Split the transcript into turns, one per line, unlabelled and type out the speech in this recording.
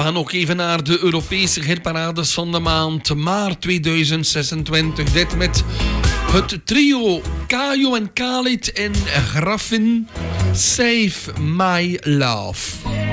gaan ook even naar de Europese hitparades van de maand maart 2026. Dit met het trio Kayo en Khalid en Graffin, Save My Love.